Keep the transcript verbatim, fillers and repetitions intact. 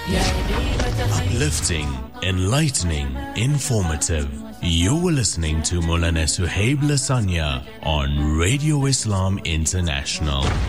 Uplifting, enlightening, informative. You were listening to Maulana Suhaib Lasanya on Radio Islam International.